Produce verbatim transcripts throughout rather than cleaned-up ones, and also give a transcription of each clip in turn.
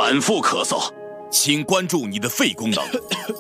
反复咳嗽，请关注你的肺功能。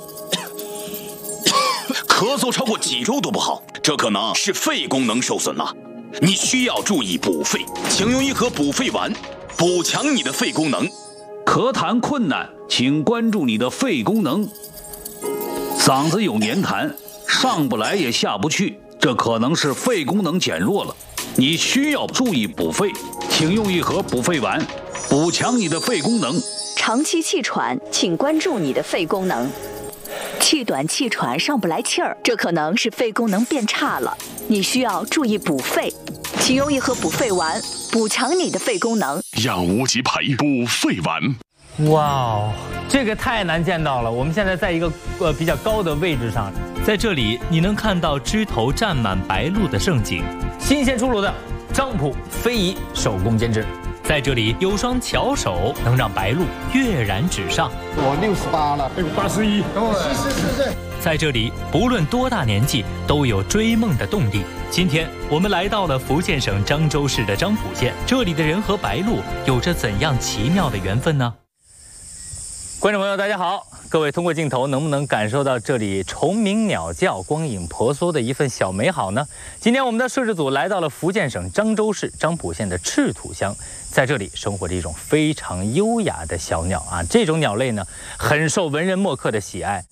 咳嗽超过几周都不好，这可能是肺功能受损了。你需要注意补肺，请用一盒补肺丸，补强你的肺功能。 咳痰困难，请关注你的肺功能。嗓子有黏痰，上不来也下不去，这可能是肺功能减弱了。你需要注意补肺，请用一盒补肺丸，补强你的肺功能。 长期气喘，请关注你的肺功能。气短气喘上不来气儿，这可能是肺功能变差了，你需要注意补肺，请用一盒补肺丸，补强你的肺功能。 养无极培补肺丸。 哇哦，这个太难见到了！我们现在在一个呃比较高的位置上， 在这里你能看到枝头站满白鹭的盛景。 新鲜出炉的漳浦非遗手工编织， 在这里有双巧手能让白鹭跃然纸上。 我六十八了，哎，八十一， 是是是是。在这里，不论多大年纪，都有追梦的动力。今天我们来到了福建省漳州市的漳浦县，这里的人和白鹭有着怎样奇妙的缘分呢？ 观众朋友，大家好！各位通过镜头能不能感受到这里虫鸣鸟叫、光影婆娑的一份小美好呢？今天我们的摄制组来到了福建省漳州市漳浦县的赤土乡，在这里生活着一种非常优雅的小鸟啊，这种鸟类呢，很受文人墨客的喜爱。